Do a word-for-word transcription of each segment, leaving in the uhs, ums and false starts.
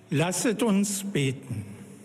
Lasset uns beten.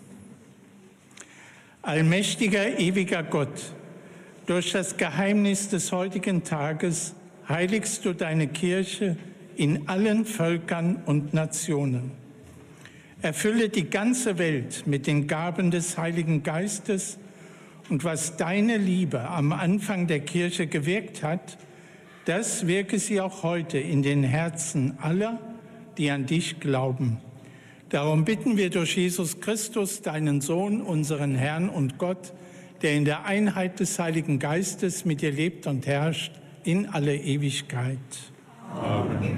Allmächtiger, ewiger Gott, durch das Geheimnis des heutigen Tages heiligst du deine Kirche in allen Völkern und Nationen. Erfülle die ganze Welt mit den Gaben des Heiligen Geistes und was deine Liebe am Anfang der Kirche gewirkt hat, das wirke sie auch heute in den Herzen aller, die an dich glauben. Darum bitten wir durch Jesus Christus, deinen Sohn, unseren Herrn und Gott, der in der Einheit des Heiligen Geistes mit dir lebt und herrscht in alle Ewigkeit. Amen.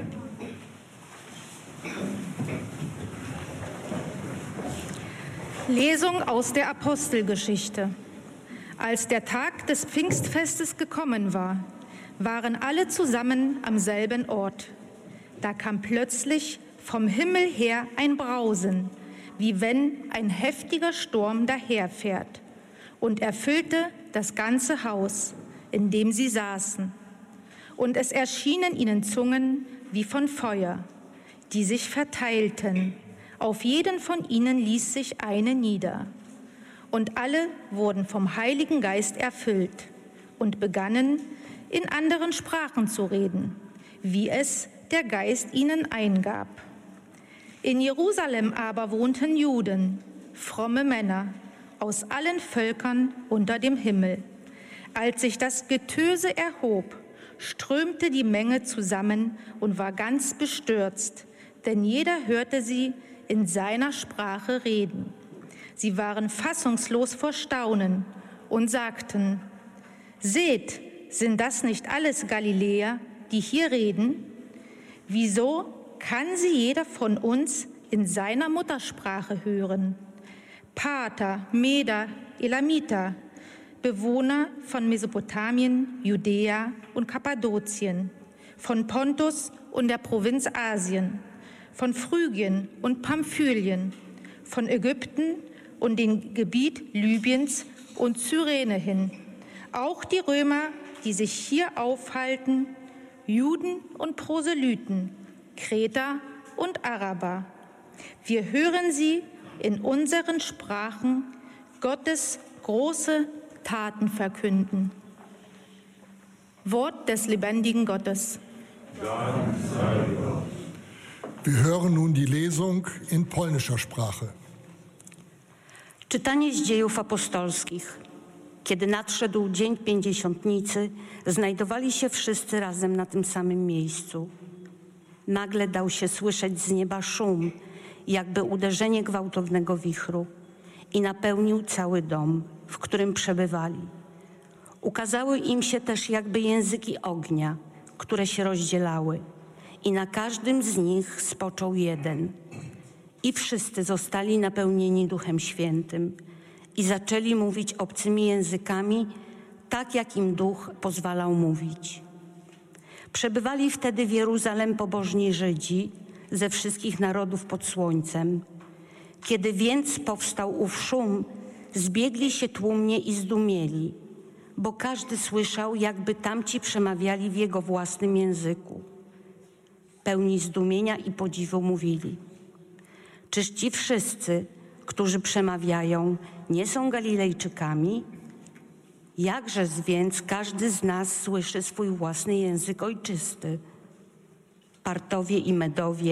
Lesung aus der Apostelgeschichte. Als der Tag des Pfingstfestes gekommen war, waren alle zusammen am selben Ort. Da kam plötzlich vom Himmel her ein Brausen, wie wenn ein heftiger Sturm daherfährt, und erfüllte das ganze Haus, in dem sie saßen. Und es erschienen ihnen Zungen wie von Feuer, die sich verteilten. Auf jeden von ihnen ließ sich eine nieder. Und alle wurden vom Heiligen Geist erfüllt und begannen, in anderen Sprachen zu reden, wie es der Geist ihnen eingab. In Jerusalem aber wohnten Juden, fromme Männer aus allen Völkern unter dem Himmel. Als sich das Getöse erhob, strömte die Menge zusammen und war ganz bestürzt, denn jeder hörte sie in seiner Sprache reden. Sie waren fassungslos vor Staunen und sagten: Seht, sind das nicht alles Galiläer, die hier reden? Wieso kann sie jeder von uns in seiner Muttersprache hören? Parther, Meder, Elamiter, Bewohner von Mesopotamien, Judäa und Kappadokien, von Pontus und der Provinz Asien, von Phrygien und Pamphylien, von Ägypten und dem Gebiet Libyens und Cyrene hin, auch die Römer, die sich hier aufhalten, Juden und Proselyten, Kreter und Araber. Wir hören sie in unseren Sprachen Gottes große Taten verkünden. Wort des lebendigen Gottes. Dank sei Gott. Wir hören nun die Lesung in polnischer Sprache. Czytanie z Dziejów Apostolskich. Kiedy nadszedł Dzień Pięćdziesiątnicy, znajdowali się wszyscy razem na tym samym miejscu. Nagle dał się słyszeć z nieba szum, jakby uderzenie gwałtownego wichru, i napełnił cały dom, w którym przebywali. Ukazały im się też jakby języki ognia, które się rozdzielały, i na każdym z nich spoczął jeden. I wszyscy zostali napełnieni Duchem Świętym i zaczęli mówić obcymi językami, tak jak im Duch pozwalał mówić. Przebywali wtedy w Jeruzalem pobożni Żydzi ze wszystkich narodów pod słońcem. Kiedy więc powstał ów szum, zbiegli się tłumnie i zdumieli, bo każdy słyszał, jakby tamci przemawiali w jego własnym języku. Pełni zdumienia i podziwu mówili: czyż ci wszyscy, którzy przemawiają, nie są Galilejczykami? Jakżeż więc każdy z nas słyszy swój własny język ojczysty? Partowie i Medowie,